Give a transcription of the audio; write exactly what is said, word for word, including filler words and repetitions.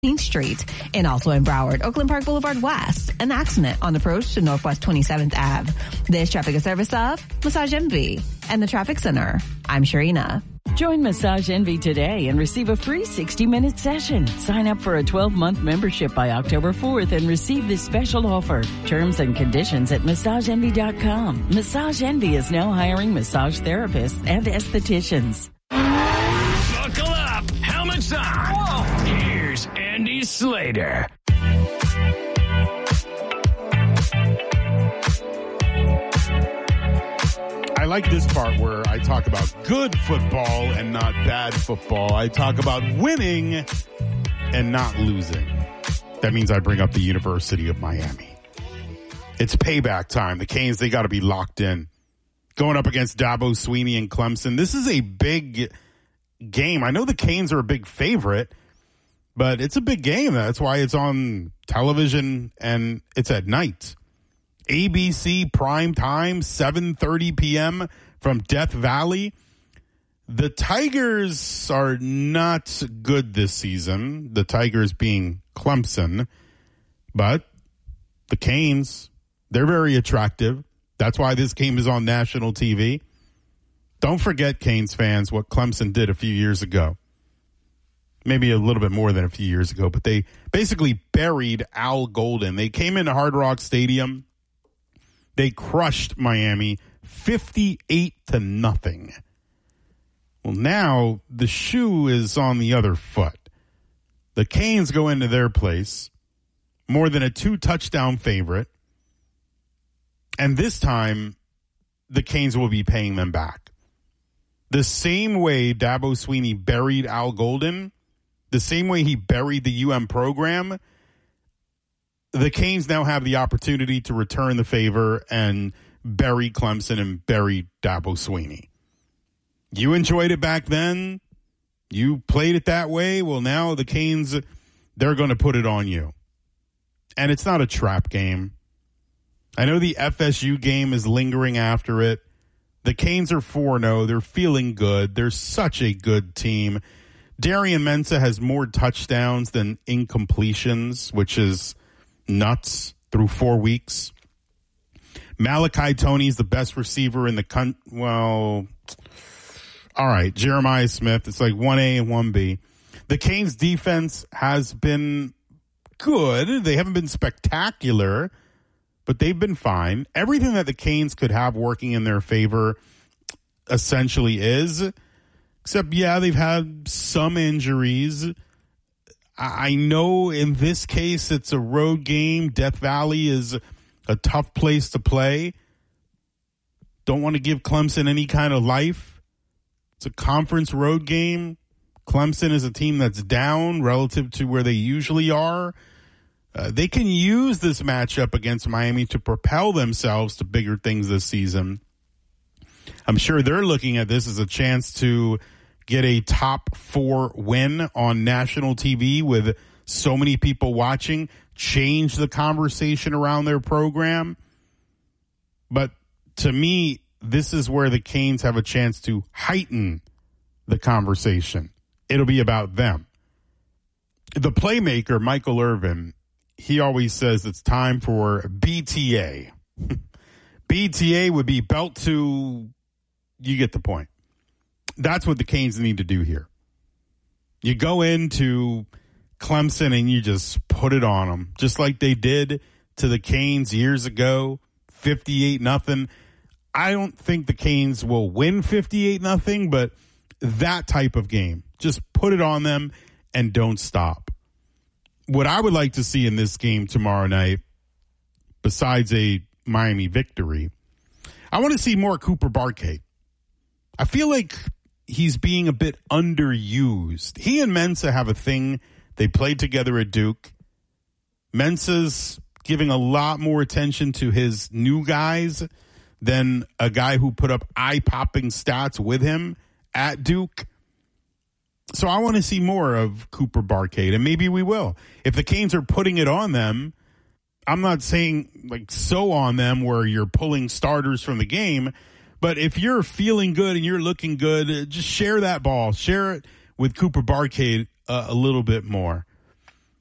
Street, and also in Broward, Oakland Park Boulevard West, an accident on approach to Northwest twenty-seventh Avenue. This traffic is service of Massage Envy and the Traffic Center. I'm Sharina. Join Massage Envy today and receive a free sixty-minute session. Sign up for a twelve-month membership by October fourth and receive this special offer. Terms and conditions at massage envy dot com. Massage Envy is now hiring massage therapists and estheticians. Buckle up. Helmets on. Whoa. Here's Andy Slater. I like this part where I talk about good football and not bad football. I talk about winning and not losing. That means I bring up the University of Miami. It's payback time. The Canes, they got to be locked in. Going up against Dabo Swinney and Clemson. This is a big game. I know the Canes are a big favorite, but it's a big game. That's why it's on television and it's at night. A B C prime time, seven thirty p.m. from Death Valley. The Tigers are not good this season. The Tigers being Clemson. But the Canes, they're very attractive. That's why this game is on national T V. Don't forget, Canes fans, what Clemson did a few years ago. Maybe a little bit more than a few years ago, but they basically buried Al Golden. They came into Hard Rock Stadium. They crushed Miami fifty-eight to nothing. Well, now the shoe is on the other foot. The Canes go into their place, more than a two-touchdown favorite, and this time the Canes will be paying them back. The same way Dabo Swinney buried Al Golden, the same way he buried the U M program, the Canes now have the opportunity to return the favor and bury Clemson and bury Dabo Swinney. You enjoyed it back then. You played it that way. Well, now the Canes, they're going to put it on you. And it's not a trap game. I know the F S U game is lingering after it. The Canes are four and oh. They're feeling good. They're such a good team. Darian Mensah has more touchdowns than incompletions, which is nuts through four weeks. Malachi Toney's the best receiver in the con. Well, all right. Jeremiah Smith. It's like one A and one B. The Canes defense has been good. They haven't been spectacular, but they've been fine. Everything that the Canes could have working in their favor essentially is, except, yeah, they've had some injuries. I know in this case it's a road game. Death Valley is a tough place to play. Don't want to give Clemson any kind of life. It's a conference road game. Clemson is a team that's down relative to where they usually are. Uh, they can use this matchup against Miami to propel themselves to bigger things this season. I'm sure they're looking at this as a chance to get a top four win on national T V with so many people watching, change the conversation around their program. But to me, this is where the Canes have a chance to heighten the conversation. It'll be about them. The playmaker, Michael Irvin, he always says it's time for B T A. B T A would be belt to, you get the point. That's what the Canes need to do here. You go into Clemson and you just put it on them, just like they did to the Canes years ago, fifty-eight nothing. I don't think the Canes will win fifty-eight nothing, but that type of game, just put it on them and don't stop. What I would like to see in this game tomorrow night, besides a Miami victory, I want to see more Cooper Barkade. I feel like he's being a bit underused. He and Mensah have a thing. They played together at Duke. Mensah's giving a lot more attention to his new guys than a guy who put up eye-popping stats with him at Duke. So I want to see more of Cooper Barkade, and maybe we will. If the Canes are putting it on them, I'm not saying like so on them where you're pulling starters from the game, but if you're feeling good and you're looking good, just share that ball. Share it with Cooper Barkade uh, a little bit more.